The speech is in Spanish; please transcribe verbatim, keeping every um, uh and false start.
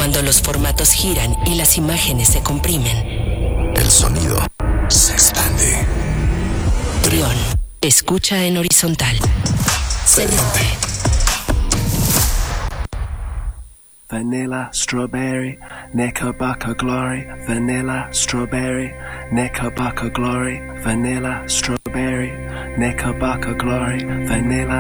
Cuando los formatos giran y las imágenes se comprimen, el sonido se expande. Trión, escucha en horizontal. Sedente. Vanilla, strawberry, Knickerbocker glory. Vanilla, strawberry, Knickerbocker glory. Vanilla, strawberry, Knickerbocker glory. Vanilla.